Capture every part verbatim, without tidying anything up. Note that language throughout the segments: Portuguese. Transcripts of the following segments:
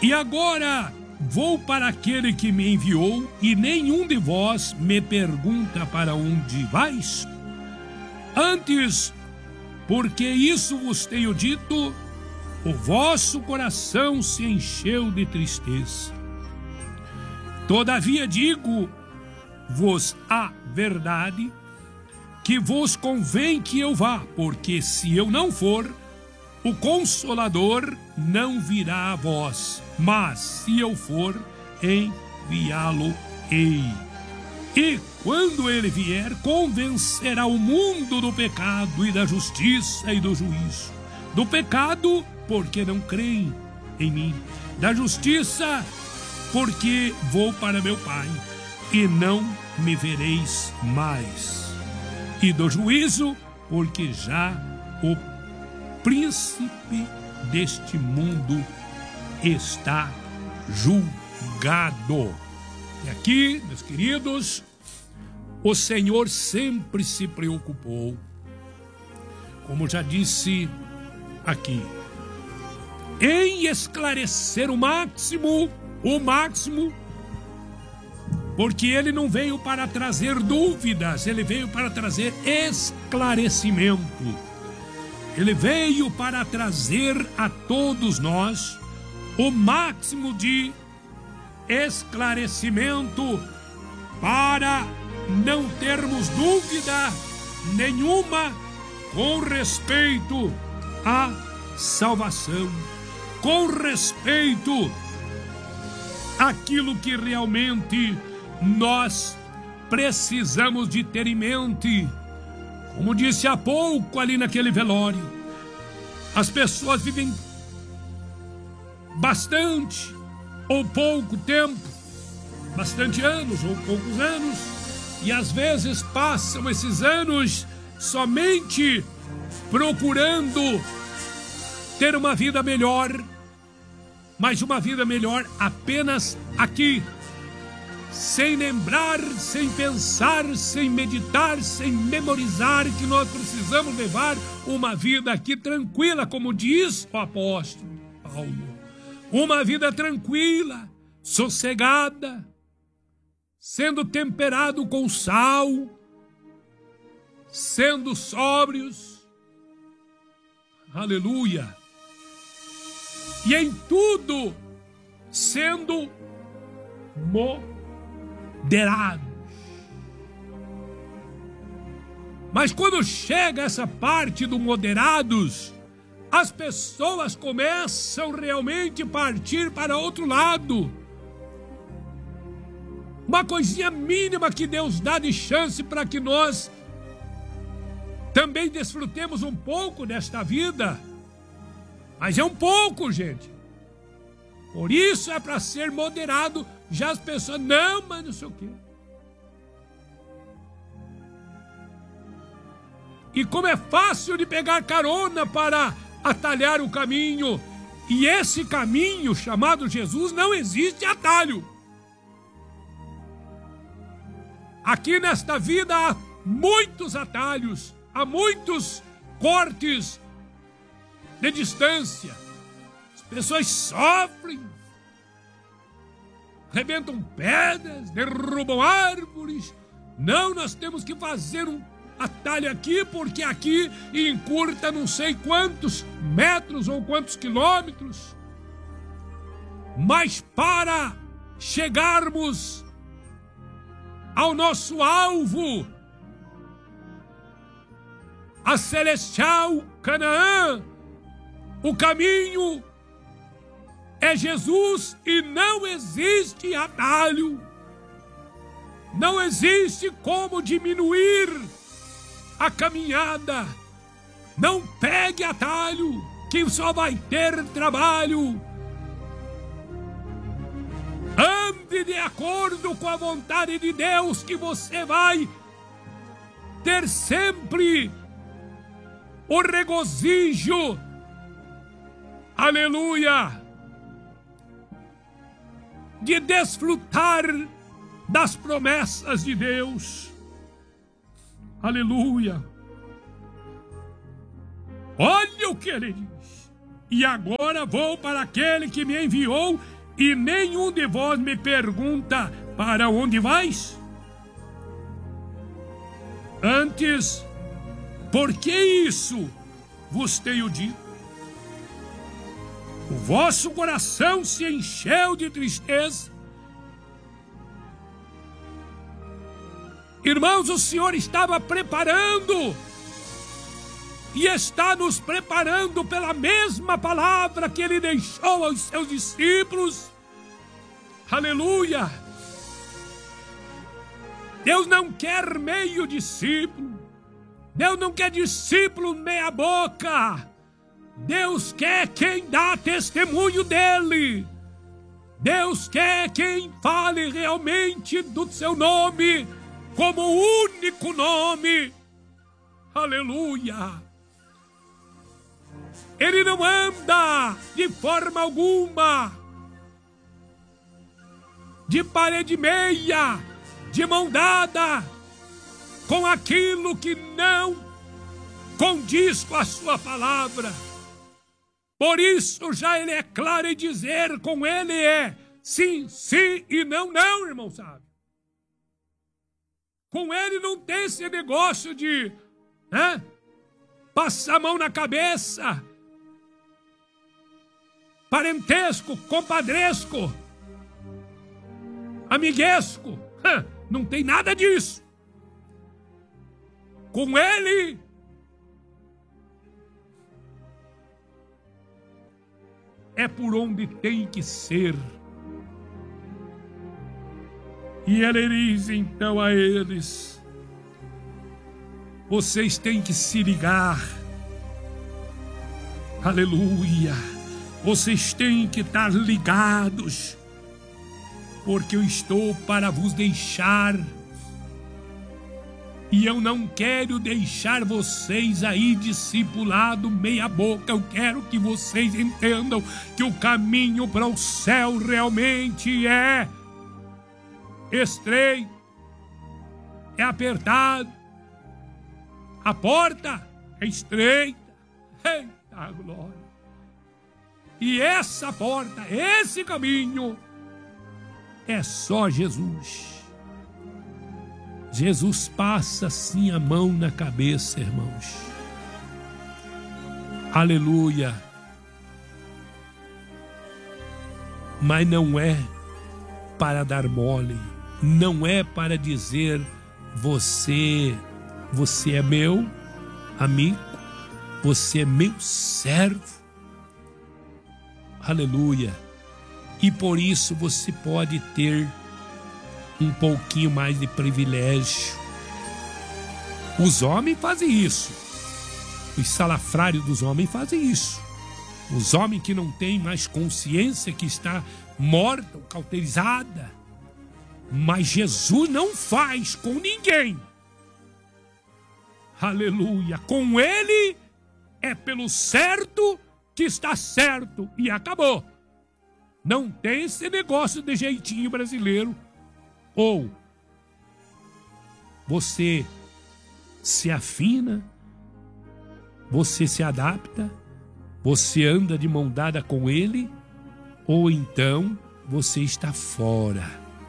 E agora vou para aquele que me enviou, e nenhum de vós me pergunta para onde vais? Antes, porque isso vos tenho dito, o vosso coração se encheu de tristeza. Todavia digo-vos a verdade, que vos convém que eu vá, porque se eu não for, o Consolador não virá a vós, mas se eu for, enviá-lo-ei. E quando ele vier, convencerá o mundo do pecado e da justiça e do juízo. Do pecado, porque não creem em mim. Da justiça, porque vou para meu Pai, e não me vereis mais. E do juízo, porque já o príncipe deste mundo está julgado. E aqui, meus queridos, o Senhor sempre se preocupou, como já disse aqui, em esclarecer o máximo, o máximo, porque ele não veio para trazer dúvidas, ele veio para trazer esclarecimento. Ele veio para trazer a todos nós o máximo de esclarecimento, para não termos dúvida nenhuma com respeito à salvação, com respeito àquilo que realmente nós precisamos de ter em mente. Como disse há pouco ali naquele velório, as pessoas vivem bastante ou pouco tempo, bastante anos ou poucos anos, e às vezes passam esses anos somente procurando ter uma vida melhor, mas uma vida melhor apenas aqui, sem lembrar, sem pensar, sem meditar, sem memorizar que nós precisamos levar uma vida aqui tranquila, como diz o apóstolo Paulo. Uma vida tranquila, sossegada, sendo temperado com sal, sendo sóbrios. Aleluia! E em tudo sendo moderados. Mas quando chega essa parte do moderados, as pessoas começam realmente a partir para outro lado. Uma coisinha mínima que Deus dá de chance para que nós também desfrutemos um pouco desta vida. Mas é um pouco, gente. Por isso é para ser moderado. Já as pessoas, não, mas não sei o quê. E como é fácil de pegar carona para atalhar o caminho. E esse caminho chamado Jesus não existe atalho. Aqui nesta vida há muitos atalhos, há muitos cortes de distância. As pessoas sofrem, arrebentam pedras, derrubam árvores. Não, nós temos que fazer um atalho aqui, porque aqui encurta não sei quantos metros ou quantos quilômetros. Mas para chegarmos ao nosso alvo, a celestial Canaã, o caminho é Jesus e não existe atalho. Não existe como diminuir a caminhada. Não pegue atalho, que só vai ter trabalho. Ande de acordo com a vontade de Deus, que você vai ter sempre o regozijo, aleluia, de desfrutar das promessas de Deus, aleluia. Olha o que ele diz: e agora vou para aquele que me enviou, E nenhum de vós me pergunta: para onde vais? Antes, por que isso vos tenho dito? O vosso coração se encheu de tristeza. Irmãos, o Senhor estava preparando e está nos preparando pela mesma palavra que Ele deixou aos seus discípulos. Aleluia! Deus não quer meio discípulo. Deus não quer discípulo meia boca. Deus quer quem dá testemunho dEle. Deus quer quem fale realmente do seu nome como o único nome. Aleluia! Ele não anda de forma alguma de parede meia, de mão dada, com aquilo que não condiz com a sua palavra. Por isso já ele é claro em dizer: com ele é sim, sim e não, não, irmão, sabe? Com ele não tem esse negócio de né, passar a mão na cabeça, parentesco, compadresco, amiguesco. Não tem nada disso. Com ele é por onde tem que ser. E ele diz então a eles: vocês têm que se ligar. Aleluia! Vocês têm que estar ligados, porque eu estou para vos deixar. E eu não quero deixar vocês aí discipulado meia boca. Eu quero que vocês entendam que o caminho para o céu realmente é estreito, é apertado. A porta é estreita. Eita glória! E essa porta, esse caminho, é só Jesus. Jesus passa assim a mão na cabeça, irmãos. Aleluia. Mas não é para dar mole, não é para dizer: você, você é meu amigo, você é meu servo. Aleluia. E por isso você pode ter um pouquinho mais de privilégio. Os homens fazem isso. Os salafrários dos homens fazem isso. Os homens que não têm mais consciência, que está morta ou cauterizada. Mas Jesus não faz com ninguém. Aleluia. Com ele é pelo certo que está certo. E acabou. Não tem esse negócio de jeitinho brasileiro. Ou você se afina, você se adapta, você anda de mão dada com ele, ou então você está fora.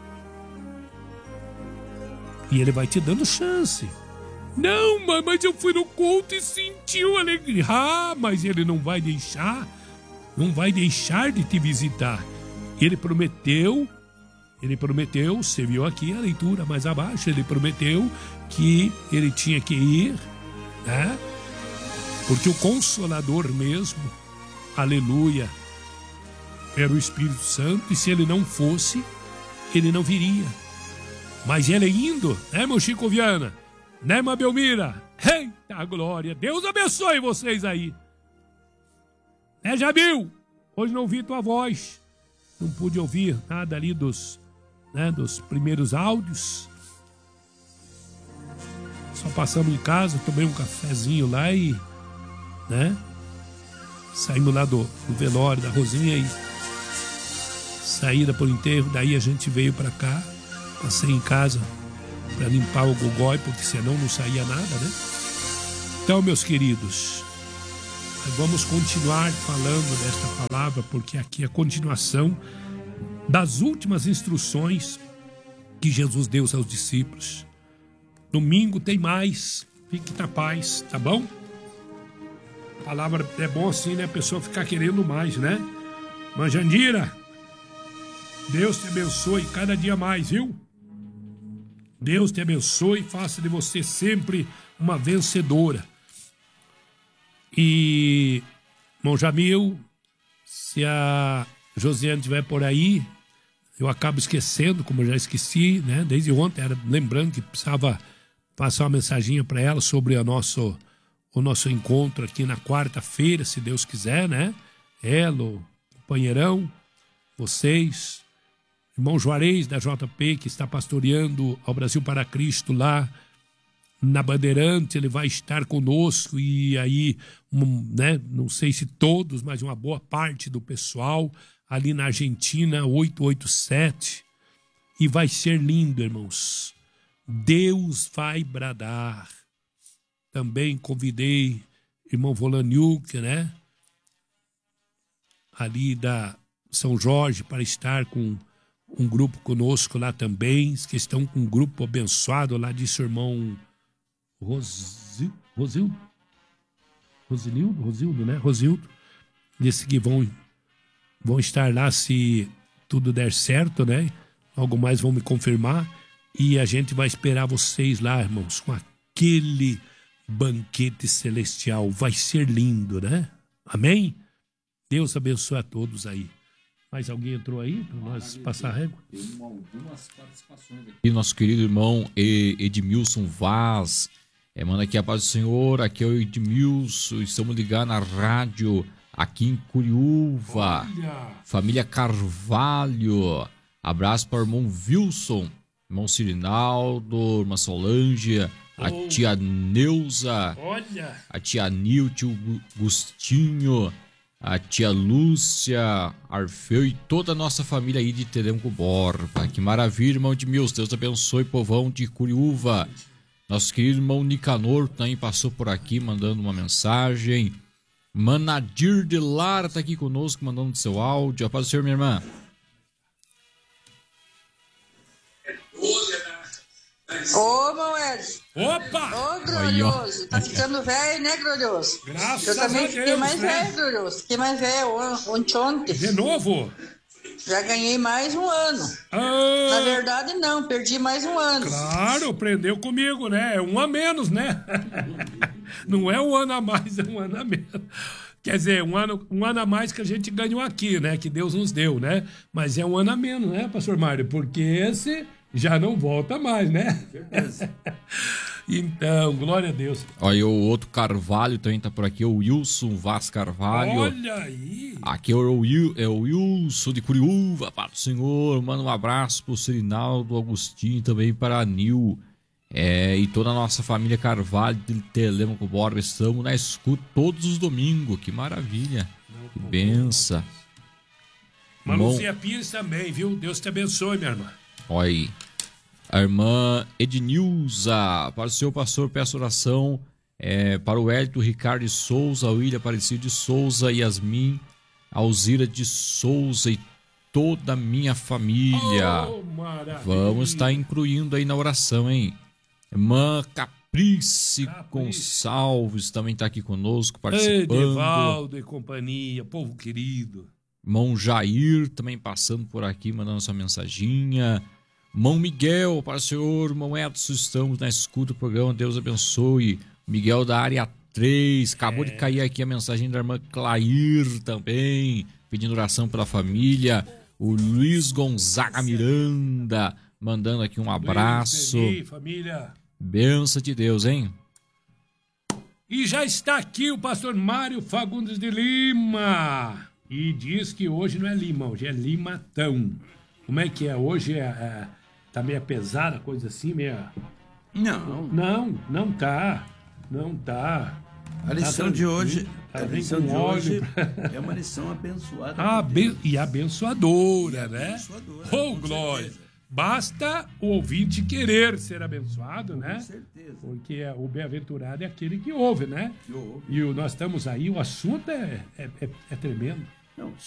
E ele vai te dando chance. Não, mas eu fui no culto e senti uma alegria. Ah, mas ele não vai deixar, não vai deixar de te visitar. Ele prometeu, ele prometeu, você viu aqui a leitura mais abaixo, ele prometeu que ele tinha que ir, né? Porque o Consolador mesmo, aleluia, era o Espírito Santo, e se ele não fosse, ele não viria. Mas ele indo, né, meu Chico Viana? Né, irmã Belmira? Eita glória! Deus abençoe vocês aí. Né, Jabil? Hoje não ouvi tua voz. Não pude ouvir nada ali dos, né, dos primeiros áudios. Só passamos em casa, tomei um cafezinho lá e, né, saímos lá do, do velório da Rosinha e saída por enterro. Daí a gente veio pra cá, passei em casa para limpar o gogói, porque senão não saía nada, né? Então, meus queridos, vamos continuar falando desta palavra, porque aqui é a continuação das últimas instruções que Jesus deu aos discípulos. Domingo tem mais. Fique na paz, tá bom? A palavra é bom assim, né? A pessoa ficar querendo mais, né? Mas, Jandira, Deus te abençoe cada dia mais, viu? Deus te abençoe e faça de você sempre uma vencedora. E, irmão Jamil, se a Josiane estiver por aí, eu acabo esquecendo, como eu já esqueci, né? Desde ontem, era lembrando que precisava passar uma mensaginha para ela sobre a nosso, o nosso encontro aqui na quarta-feira, se Deus quiser, né? Ela, o companheirão, vocês, irmão Juarez da J P, que está pastoreando ao Brasil para Cristo lá na Bandeirante, ele vai estar conosco e aí, um, né? Não sei se todos, mas uma boa parte do pessoal ali na Argentina, oitocentos e oitenta e sete, e vai ser lindo, irmãos. Deus vai bradar. Também convidei irmão Volaniuk, né? Ali da São Jorge, para estar com um grupo conosco lá também, que estão com um grupo abençoado, lá disse o irmão Rosil, Rosildo, Rosildo, Rosildo, né? Rosildo, disse que vão, vão estar lá se tudo der certo, né? Algo mais vão me confirmar. E a gente vai esperar vocês lá, irmãos, com aquele banquete celestial. Vai ser lindo, né? Amém? Deus abençoe a todos aí. Mais alguém entrou aí para nós passar a régua? Tem algumas participações aqui. E nosso querido irmão Edmilson Vaz, é, manda aqui a paz do Senhor. Aqui é o Edmilson, estamos ligados na rádio aqui em Curiúva. Olha. Família Carvalho. Abraço para o irmão Wilson, irmão Cirinaldo, irmã Solange, a oh. tia Neuza, olha. A tia Nil, tio Gustinho, a tia Lúcia, Arfeu e toda a nossa família aí de Telemco Borba. Que maravilha, irmão de Mills. Deus abençoe, povão de Curiúva. Nosso querido irmão Nicanor também passou por aqui, mandando uma mensagem. Manadir de Lara está aqui conosco, mandando seu áudio. A paz do Senhor, minha irmã. Ô, irmão Edson. Opa! Ô, glorioso. Tá ficando velho, né, glorioso? Graças Eu também a fiquei Deus, mais né? velho, glorioso. Fiquei mais velho ontem, ontem. De novo? Já ganhei mais um ano. Ah, Na verdade, não. Perdi mais um ano. claro, aprendeu comigo, né? É um a menos, né? Não é um ano a mais, é um ano a menos. Quer dizer, um ano, um ano a mais que a gente ganhou aqui, né? Que Deus nos deu, né? Mas é um ano a menos, né, pastor Mário? Porque esse já não volta mais, né? Certeza. Então, glória a Deus. Olha, o outro Carvalho também tá por aqui, o Wilson Vaz Carvalho. Olha aí. Aqui é o, Will, é o Wilson de Curiúva, para o Senhor. Manda um abraço pro Cirinaldo, Agostinho, também para a Nil. É, e toda a nossa família Carvalho de Telemco Borba. Estamos na escuta todos os domingos. Que maravilha. Não, que benção. Maluzinha Pires também, viu? Deus te abençoe, minha irmã. Olha aí. A irmã Ednilza, para o seu pastor, peço oração é, para o Hélito Ricardo de Souza, o William Aparecido de Souza, Yasmin, Alzira de Souza e toda a minha família. Oh, vamos estar incluindo aí na oração, hein? Irmã Caprice, Caprice. Gonçalves também está aqui conosco, participando. Edivaldo e companhia, povo querido. Irmão Jair também passando por aqui, mandando sua mensaginha. Irmão Miguel, para o senhor, irmão Edson, estamos na escuta do programa, Deus abençoe. Miguel da área três, acabou é. de cair aqui a mensagem da irmã Clair também, pedindo oração pela família. O Luiz Gonzaga Miranda, mandando aqui um abraço. Luiz, família. Benção de Deus, hein? E já está aqui o pastor Mário Fagundes de Lima. E diz que hoje não é Lima, hoje é Limatão. Como é que é? Hoje é... é... Tá meio pesada, coisa assim, meio... Não. Não, não tá. Não tá. A lição tá de hoje, tá a lição de hoje pra... é uma lição abençoada. Aben... E abençoadora, e né? Abençoadora, oh, glória. Certeza. Basta o ouvinte querer ser abençoado, né? Com certeza. Porque o bem-aventurado é aquele que ouve, né? Que ouve. E o, nós estamos aí, o assunto é, é, é, é tremendo. Não,